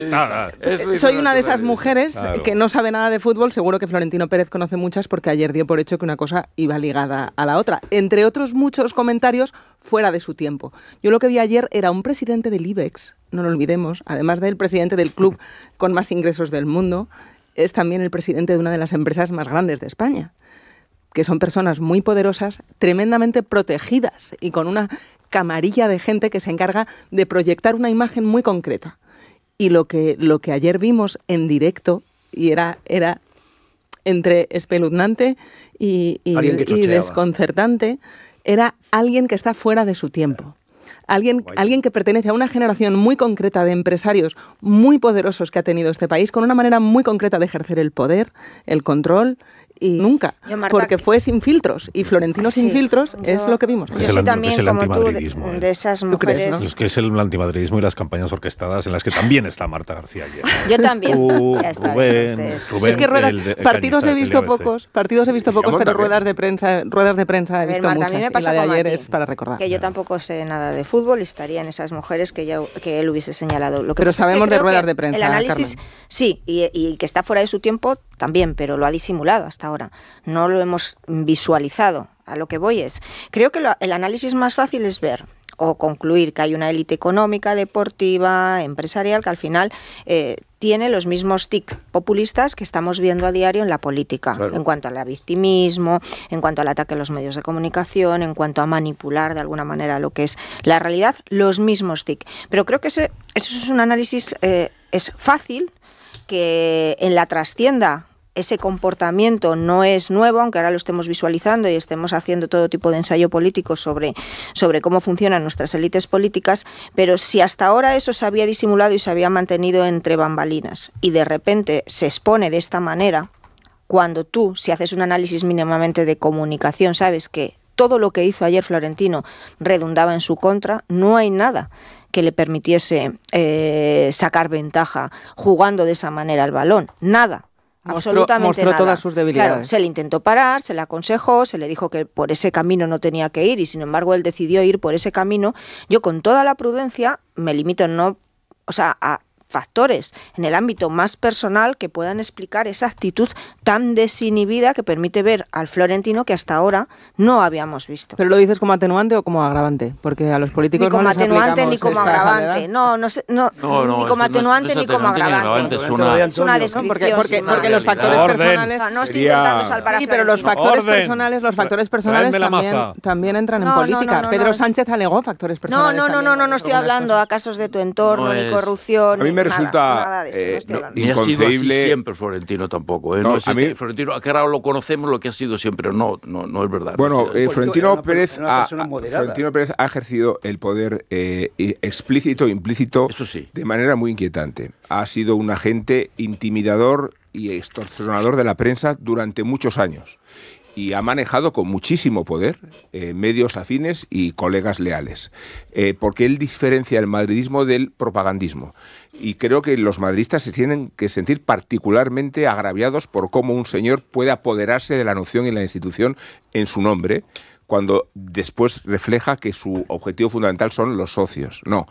Soy una de esas mujeres que no sabe nada de fútbol. Seguro que Florentino Pérez conoce muchas porque ayer dio por hecho que una cosa iba ligada a la otra. Entre otros muchos comentarios fuera de su tiempo. Yo lo que vi ayer era un presidente del IBEX, no lo olvidemos, además del presidente del club con más ingresos del mundo, es también el presidente de una de las empresas más grandes de España, que son personas muy poderosas, tremendamente protegidas y con una camarilla de gente que se encarga de proyectar una imagen muy concreta. Y lo que ayer vimos en directo, y era entre espeluznante y desconcertante, era alguien que está fuera de su tiempo. Alguien que pertenece a una generación muy concreta de empresarios muy poderosos que ha tenido este país, con una manera muy concreta de ejercer el poder, el control, y nunca, porque fue sin filtros, y Florentino sin filtros es lo que vimos. Yo soy también, como tú, de esas mujeres... ¿Crees, no? Es que es el antimadridismo y las campañas orquestadas en las que también está Marta García ayer. Yo también. Rubén, es que partidos he visto pocos, pero ruedas de prensa he visto muchas, y la de ayer es para recordar. Que yo tampoco sé nada de fútbol y estaría en esas mujeres que él hubiese señalado. Pero sabemos de ruedas de prensa, el análisis, Carmen. Sí, y que está fuera de su tiempo también, pero lo ha disimulado hasta ahora. No lo hemos visualizado. A lo que voy creo que el análisis más fácil es ver o concluir que hay una élite económica, deportiva, empresarial, que al final tiene los mismos tics populistas que estamos viendo a diario en la política, claro, en cuanto al victimismo, en cuanto al ataque a los medios de comunicación, en cuanto a manipular de alguna manera lo que es la realidad, los mismos tics. Pero creo que eso es un análisis, es fácil, que en la trastienda ese comportamiento no es nuevo, aunque ahora lo estemos visualizando y estemos haciendo todo tipo de ensayo político sobre cómo funcionan nuestras élites políticas, pero si hasta ahora eso se había disimulado y se había mantenido entre bambalinas y de repente se expone de esta manera, cuando tú, si haces un análisis mínimamente de comunicación, sabes que todo lo que hizo ayer Florentino redundaba en su contra, no hay nada que le permitiese sacar ventaja jugando de esa manera al balón, nada. Absolutamente mostró nada. Todas sus debilidades. Claro, se le intentó parar, se le aconsejó, se le dijo que por ese camino no tenía que ir y sin embargo él decidió ir por ese camino. Yo con toda la prudencia me limito a factores en el ámbito más personal que puedan explicar esa actitud tan desinhibida que permite ver al Florentino que hasta ahora no habíamos visto. ¿Pero lo dices como atenuante o como agravante? Porque a los políticos ni como no les atenuante ni como agravante. No, ni como atenuante ni como agravante. Es una descripción. Porque los factores personales... No estoy intentando salvar a Sí, pero los factores personales también entran en política. Pedro Sánchez alegó factores personales. No estoy hablando a casos de tu entorno, ni corrupción. A mí me resulta ni ha sido así siempre Florentino tampoco. A mí, Florentino, que ahora lo conocemos lo que ha sido siempre, no es verdad. Bueno, Florentino Pérez ha ejercido el poder explícito e implícito de manera muy inquietante. Ha sido un agente intimidador y extorsionador de la prensa durante muchos años. Y ha manejado con muchísimo poder medios afines y colegas leales, porque él diferencia el madridismo del propagandismo. Y creo que los madridistas se tienen que sentir particularmente agraviados por cómo un señor puede apoderarse de la noción y la institución en su nombre, cuando después refleja que su objetivo fundamental son los socios. No.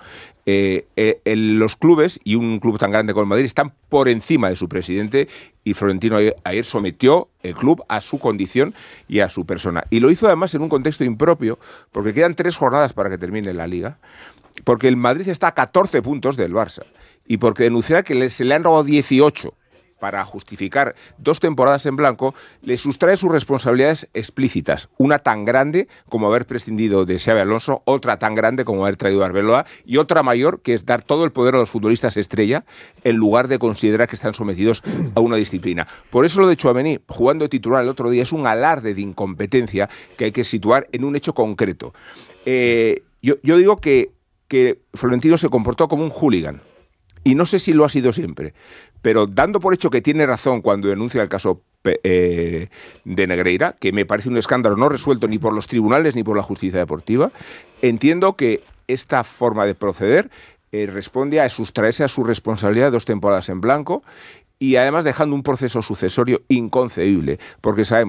Los clubes, y un club tan grande como el Madrid, están por encima de su presidente, y Florentino ayer sometió el club a su condición y a su persona. Y lo hizo además en un contexto impropio, porque quedan 3 jornadas para que termine la Liga, porque el Madrid está a 14 puntos del Barça, y porque denunciará que se le han robado 18 para justificar 2 temporadas en blanco, le sustrae sus responsabilidades explícitas. Una tan grande como haber prescindido de Xabi Alonso, otra tan grande como haber traído a Arbeloa, y otra mayor, que es dar todo el poder a los futbolistas estrella en lugar de considerar que están sometidos a una disciplina. Por eso lo de Tchouaméni, jugando de titular el otro día, es un alarde de incompetencia que hay que situar en un hecho concreto. Yo digo que Florentino se comportó como un hooligan. Y no sé si lo ha sido siempre, pero dando por hecho que tiene razón cuando denuncia el caso de Negreira, que me parece un escándalo no resuelto ni por los tribunales ni por la justicia deportiva, entiendo que esta forma de proceder responde a sustraerse a su responsabilidad de 2 temporadas en blanco y además dejando un proceso sucesorio inconcebible, porque sabemos